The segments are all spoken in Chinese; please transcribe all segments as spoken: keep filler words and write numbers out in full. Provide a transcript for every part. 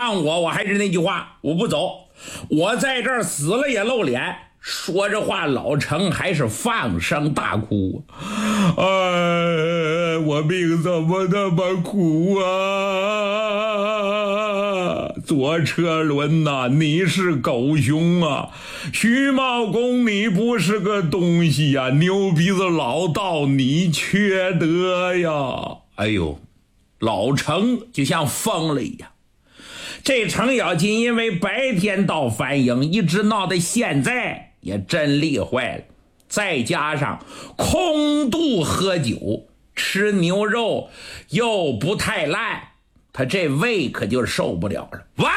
放我，我还是那句话，我不走，我在这儿死了也露脸。说着话，老程还是放声大哭。哎，我命怎么那么苦啊！左车轮呐、啊，你是狗熊啊！徐茂公，你不是个东西呀、啊！牛鼻子老道，你缺德呀！哎呦，老程就像疯了一样。这程咬金因为白天到反营，一直闹到现在，也真厉坏了。再加上空肚喝酒，吃牛肉又不太烂，他这胃可就受不了了。哇！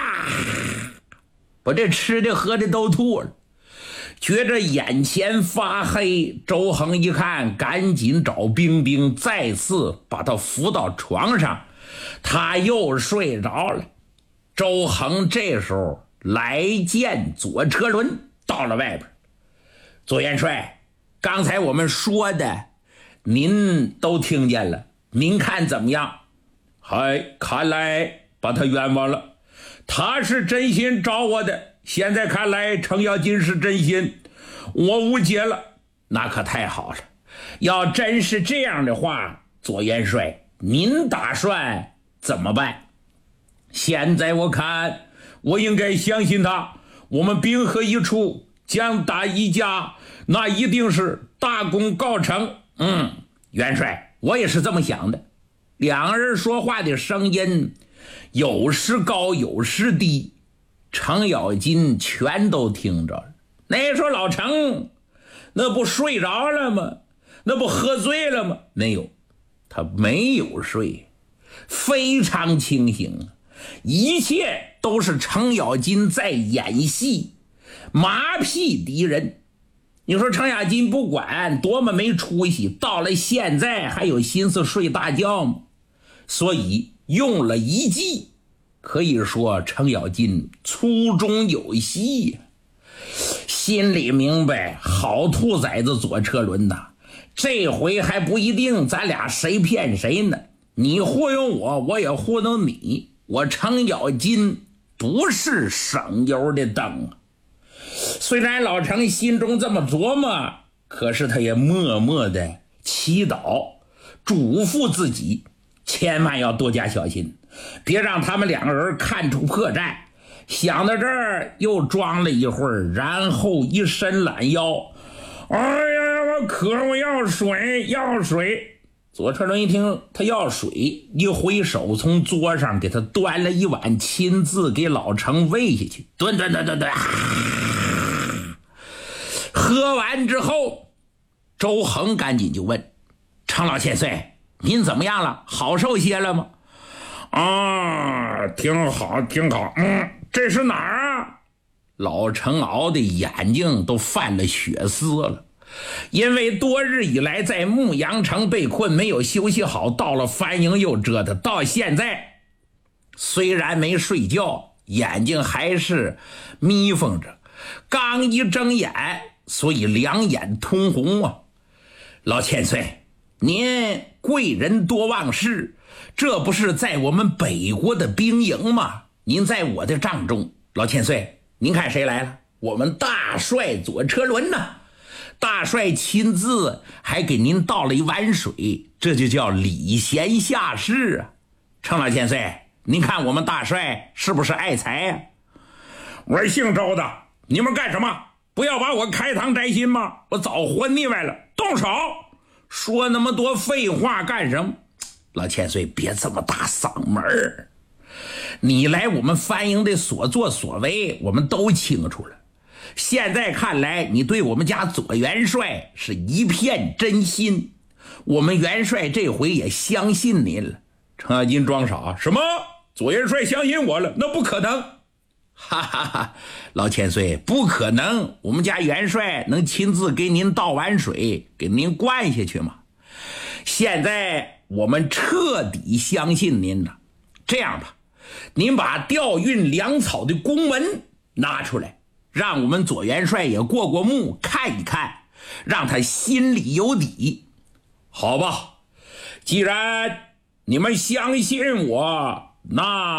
把这吃的喝的都吐了，觉着眼前发黑。周恒一看，赶紧找冰冰，再次把他扶到床上，他又睡着了。周恒这时候来见左车轮，到了外边。左元帅，刚才我们说的您都听见了，您看怎么样？嗨，看来把他冤枉了，他是真心找我的，现在看来程咬金是真心，我误解了。那可太好了，要真是这样的话，左元帅您打算怎么办？现在我看我应该相信他，我们兵合一处，将打一家，那一定是大功告成。嗯，元帅，我也是这么想的。两人说话的声音有时高有时低，程咬金全都听着了。那时候老程那不睡着了吗？那不喝醉了吗？没有，他没有睡，非常清醒，一切都是程咬金在演戏，麻痹敌人。你说程咬金不管多么没出息，到了现在还有心思睡大觉吗？所以用了一计，可以说程咬金粗中有细，心里明白好兔崽子左车轮呐，这回还不一定咱俩谁骗谁呢，你糊弄我，我也糊弄你，我程咬金不是省油的灯啊。虽然老程心中这么琢磨，可是他也默默的祈祷，嘱咐自己千万要多加小心，别让他们两个人看出破绽。想到这儿又装了一会儿，然后一伸懒腰，哎呀，我渴，我要水，要水。左车轮一听他要水，一挥手从桌上给他端了一碗，亲自给老程喂下去，吨吨吨吨吨。喝完之后，周恒赶紧就问程老千岁，您怎么样了？好受些了吗？啊，挺好挺好。嗯，这是哪儿啊？老程熬的眼睛都泛了血丝了，因为多日以来在牧羊城被困，没有休息好，到了番营又折腾，到现在虽然没睡觉，眼睛还是眯缝着，刚一睁眼，所以两眼通红啊。老千岁，您贵人多忘事，这不是在我们北国的兵营吗？您在我的帐中。老千岁，您看谁来了？我们大帅左车轮呢。大帅亲自还给您倒了一碗水，这就叫礼贤下士啊。程老千岁，您看我们大帅是不是爱财啊？我是姓周的，你们干什么？不要把我开膛摘心吗？我早活腻歪了，动手！说那么多废话干什么？老千岁，别这么大嗓门儿，你来我们番营的所作所为我们都清楚了，现在看来你对我们家左元帅是一片真心，我们元帅这回也相信您了。程咬金装傻，什么？左元帅相信我了？那不可能！哈哈哈，老千岁，不可能，我们家元帅能亲自给您倒碗水给您灌下去吗？现在我们彻底相信您了。这样吧，您把调运粮草的公文拿出来，让我们左元帅也过过目，看一看，让他心里有底。好吧，既然你们相信我，那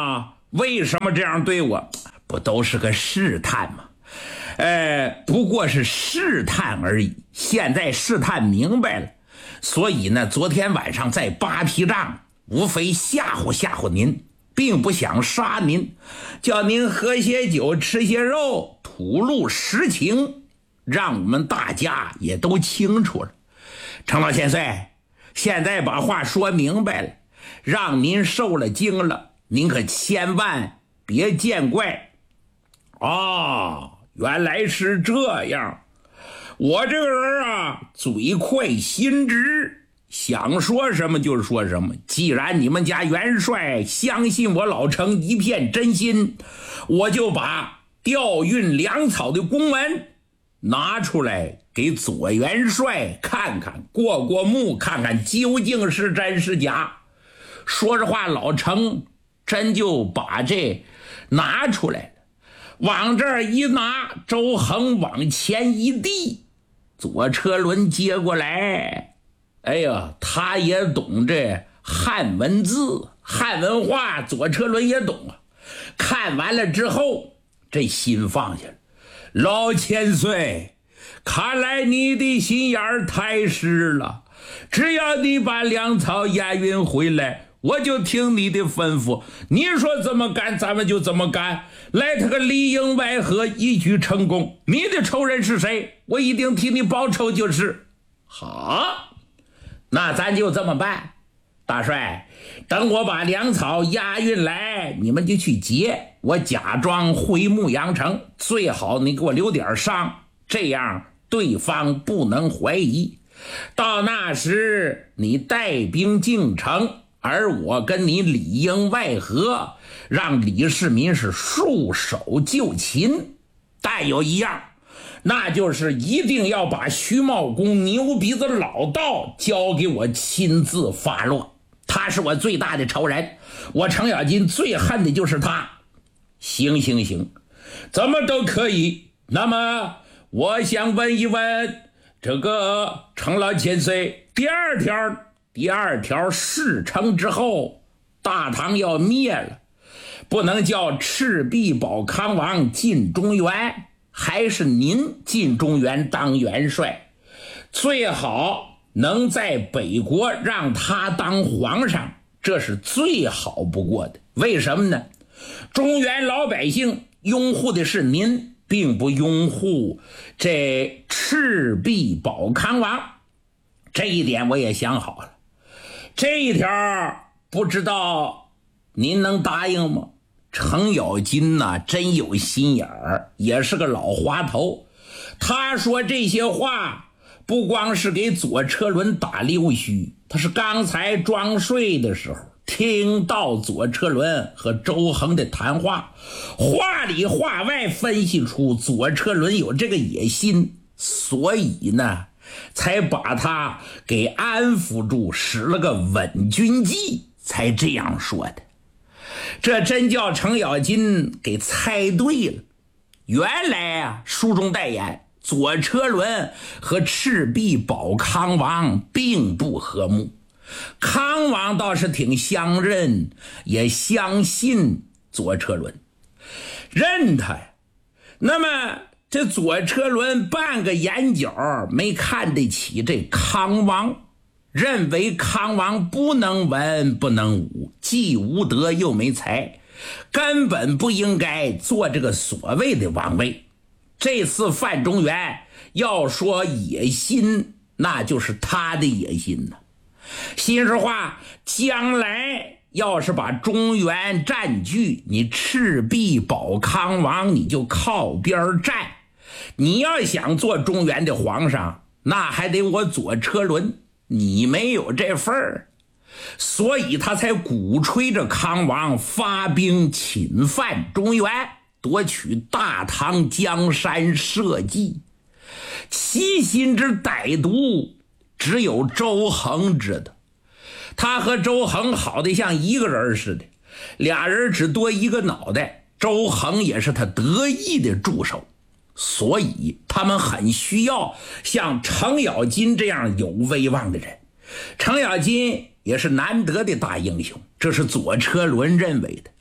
为什么这样对我？不都是个试探吗？呃，不过是试探而已。现在试探明白了，所以呢，昨天晚上在扒皮仗，无非吓唬吓唬您，并不想杀您，叫您喝些酒，吃些肉，吐露实情，让我们大家也都清楚了。程老千岁，现在把话说明白了，让您受了惊了，您可千万别见怪。哦，原来是这样。我这个人啊，嘴快心直，想说什么就说什么。既然你们家元帅相信我老程一片真心，我就把调运粮草的公文拿出来给左元帅看看，过过目，看看究竟是真是假。说实话，老程真就把这拿出来了，往这儿一拿，周恒往前一递，左车轮接过来。哎呀，他也懂这汉文字汉文化，左车轮也懂啊。看完了之后，这心放下了。老千岁，看来你的心眼儿太实了，只要你把粮草押运回来，我就听你的吩咐，你说怎么干咱们就怎么干，来他个里应外合，一举成功。你的仇人是谁？我一定替你报仇就是。好，那咱就这么办。大帅，等我把粮草押运来，你们就去接，我假装回牧羊城，最好你给我留点伤，这样对方不能怀疑。到那时你带兵进城，而我跟你里应外合，让李世民是束手就擒。但有一样，那就是一定要把徐茂公牛鼻子老道交给我亲自发落，他是我最大的仇人，我程咬金最恨的就是他。行行行，怎么都可以。那么我想问一问这个程老千岁，第二条第二条事成之后，大唐要灭了，不能叫赤壁保康王进中原，还是您进中原当元帅，最好能在北国让他当皇上，这是最好不过的。为什么呢？中原老百姓拥护的是您，并不拥护这赤壁保康王，这一点我也想好了。这一条不知道您能答应吗？程咬金呐、啊，真有心眼儿，也是个老滑头。他说这些话不光是给左车轮打溜须，他是刚才装睡的时候听到左车轮和周恒的谈话，话里话外分析出左车轮有这个野心，所以呢才把他给安抚住，使了个稳军计，才这样说的。这真叫程咬金给猜对了。原来啊，书中代言，左车轮和赤壁保康王并不和睦，康王倒是挺相认，也相信左车轮，认他呀。那么这左车轮半个眼角没看得起这康王，认为康王不能文不能武，既无德又没才，根本不应该做这个所谓的王位。这次犯中原，要说野心，那就是他的野心呢。心实话，将来要是把中原占据，你赤壁保康王你就靠边站，你要想做中原的皇上，那还得我左车轮，你没有这份儿，所以他才鼓吹着康王发兵侵犯中原，夺取大唐江山社稷。其心之歹毒，只有周恒知道。他和周恒好的像一个人似的，俩人只多一个脑袋，周恒也是他得意的助手，所以他们很需要像程咬金这样有威望的人。程咬金也是难得的大英雄，这是左车轮认为的。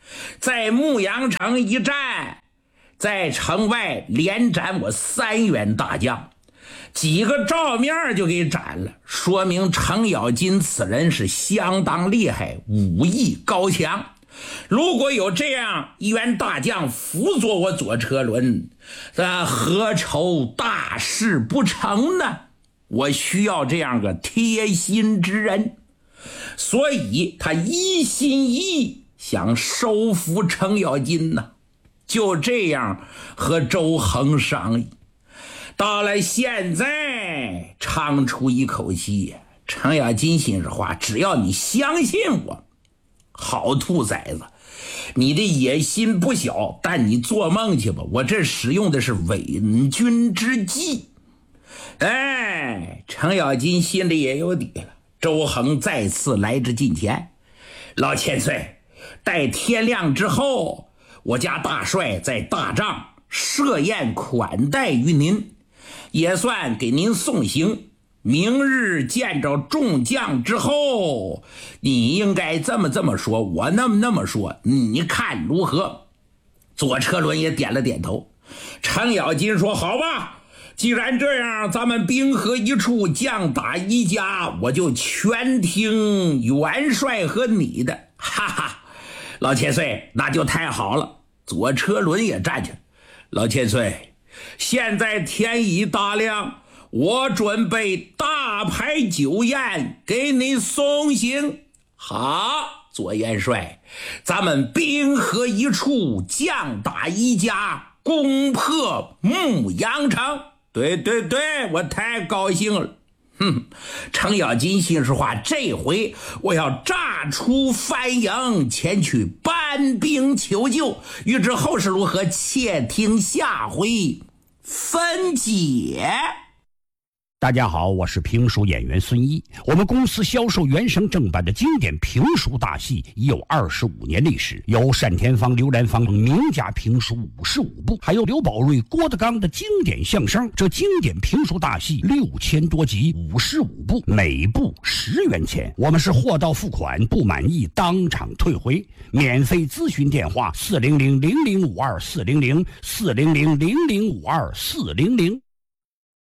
在牧羊城一战，在城外连斩我三员大将，几个照面就给斩了，说明程咬金此人是相当厉害，武艺高强。如果有这样一员大将辅佐我左车轮，这何愁大事不成呢？我需要这样个贴心之人，所以他一心一意想收服程咬金呢。就这样和周恒商议，到了现在长出一口气，程咬金心里话，只要你相信我，好兔崽子，你的野心不小，但你做梦去吧，我这使用的是伪君之计。哎，程咬金心里也有底了。周恒再次来至近前，老千岁，待天亮之后，我家大帅在大帐设宴款待于您，也算给您送行。明日见着众将之后，你应该这么这么说，我那么那么说，你看如何？左车轮也点了点头。程咬金说，好吧，既然这样，咱们兵合一处，将打一家，我就全听元帅和你的。哈哈，老千岁，那就太好了。左车轮也站起来，老千岁，现在天已大亮，我准备大排酒宴给你送行。好，左元帅，咱们兵合一处，将打一家，攻破牧羊城。对对对，我太高兴了。哼，程咬金心说话，这回我要炸出番营，前去搬兵求救。欲知后事如何，且听下回分解。 大家好，我是评书演员孙一。我们公司销售原声正版的经典评书大戏已有二十五年历史，有单田芳、刘兰芳名家评书五十五部，还有刘宝瑞、郭德纲的经典相声。这经典评书大戏六千多集，五十五部，每部十元钱。我们是货到付款，不满意当场退回。免费咨询电话：四零零零零五二四零零四零零零零五二四零零。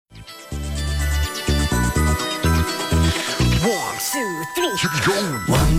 One, two, three, go.